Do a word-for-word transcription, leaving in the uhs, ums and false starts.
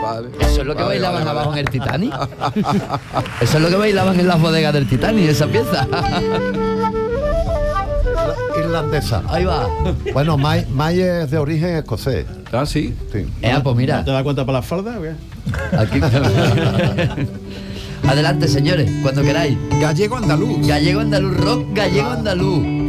Vale. Eso es lo que Vale, bailaban vale, abajo vale. en el Titanic. Eso es lo que bailaban en las bodegas del Titanic, esa pieza. Irlandesa. Ahí va. Bueno, May, May es de origen escocés. Ah, sí. Sí. Eh, pues mira. ¿No te das cuenta para las faldas o qué? Aquí. Adelante, señores, cuando queráis. Gallego andaluz. Gallego andaluz, rock gallego andaluz.